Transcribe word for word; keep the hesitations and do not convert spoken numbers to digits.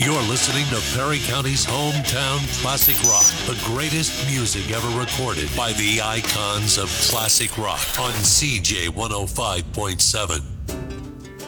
You're listening to Perry County's hometown classic rock, the greatest music ever recorded by the icons of classic rock on C J one oh five point seven.